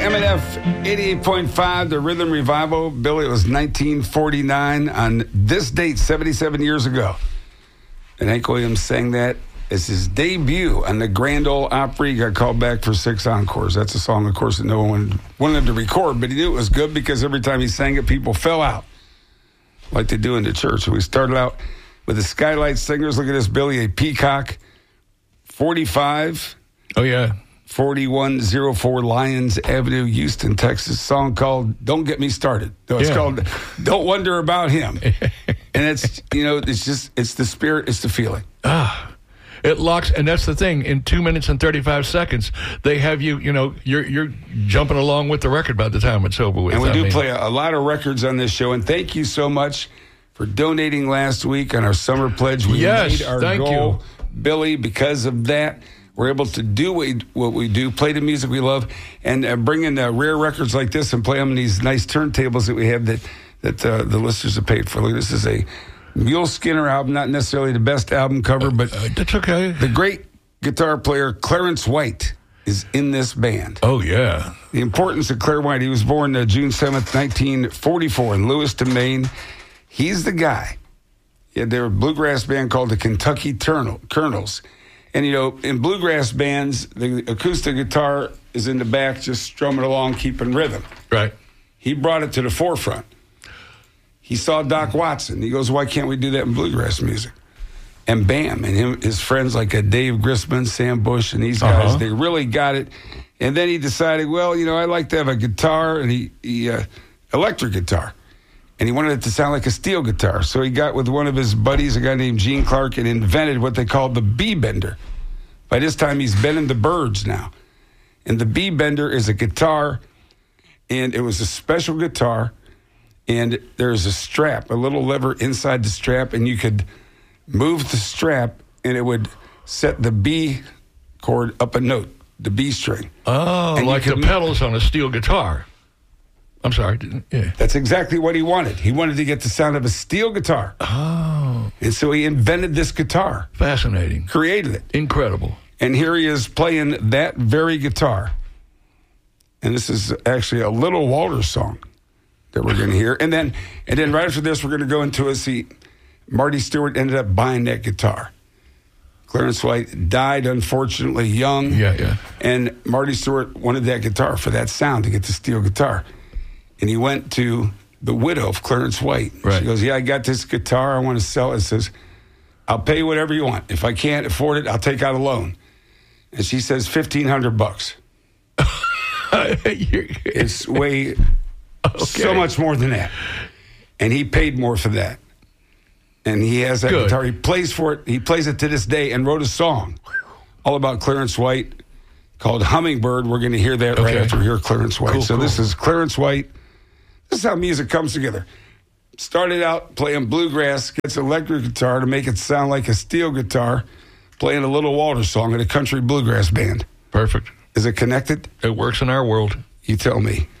MNF 88.5, the Rhythm Revival. Billy, it was 1949 on this date, 77 years ago. And Hank Williams sang that as his debut on the Grand Ole Opry. He got called back for 6 encores. That's a song, of course, that no one wanted him to record, but he knew it was good because every time he sang it, people fell out like they do in the church. So we started out with the Skylight Singers. Look at this, Billy, a Peacock 45. Oh, yeah. 4104 Lyons Avenue, Houston, Texas. Song called Don't Get Me Started. No, it's called Don't Wonder About Him. And it's, it's the spirit, it's the feeling. It locks, and that's the thing. In 2 minutes and 35 seconds, they have you, you're jumping along with the record by the time it's over with. And we do play a lot of records on this show. And thank you so much for donating last week on our summer pledge. We made our goal, Billy, because of that. We're able to do what we do, play the music we love, and bring in rare records like this and play them on these nice turntables that we have that the listeners have paid for. Look, this is a Mule Skinner album, not necessarily the best album cover, but that's okay. The great guitar player Clarence White is in this band. Oh, yeah. The importance of Clarence White. He was born June 7th, 1944 in Lewiston, Maine. He's the guy. Yeah, they were a bluegrass band called the Kentucky Colonels. And, in bluegrass bands, the acoustic guitar is in the back just strumming along, keeping rhythm. Right. He brought it to the forefront. He saw Doc Watson. He goes, why can't we do that in bluegrass music? And bam, and his friends like Dave Grisman, Sam Bush, and these guys, they really got it. And then he decided, well, I'd like to have a guitar, and he electric guitar. And he wanted it to sound like a steel guitar. So he got with one of his buddies, a guy named Gene Clark, and invented what they called the B-Bender. By this time, he's bending the Byrds now. And the B-Bender is a guitar, and it was a special guitar, and there's a strap, a little lever inside the strap, and you could move the strap, and it would set the B chord up a note, the B string. Oh, and like the pedals on a steel guitar. I'm sorry. Yeah. That's exactly what he wanted. He wanted to get the sound of a steel guitar. Oh. And so he invented this guitar. Fascinating. Created it. Incredible. And here he is playing that very guitar. And this is actually a Little Walter song that we're going to hear. And then right after this, we're going to go into Marty Stewart ended up buying that guitar. Clarence White died, unfortunately, young. Yeah. And Marty Stewart wanted that guitar for that sound, to get the steel guitar. And he went to the widow of Clarence White. Right. She goes, I got this guitar. I want to sell it. Says, I'll pay you whatever you want. If I can't afford it, I'll take out a loan. And she says, $1,500. It's way so much more than that. And he paid more for that. And he has that guitar. He plays for it. He plays it to this day and wrote a song all about Clarence White called Hummingbird. We're going to hear that right after we hear Clarence White. This is Clarence White. This is how music comes together. Started out playing bluegrass, gets an electric guitar to make it sound like a steel guitar, playing a Little Walter song in a country bluegrass band. Perfect. Is it connected? It works in our world. You tell me.